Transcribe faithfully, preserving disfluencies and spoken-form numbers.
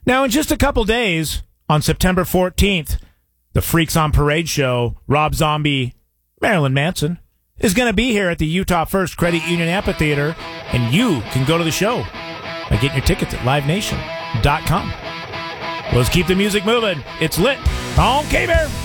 Now, in just a couple days, on September fourteenth, the Freaks on Parade show, Rob Zombie, Marilyn Manson, is going to be here at the Utah First Credit Union Amphitheater, and you can go to the show by getting your tickets at live nation dot com. Let's keep the music moving. It's lit on K-Bear.